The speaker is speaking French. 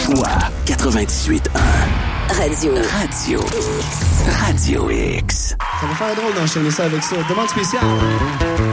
choix 98.1. Radio X. Ça va faire drôle d'enchaîner ça avec ça. Demande spéciale.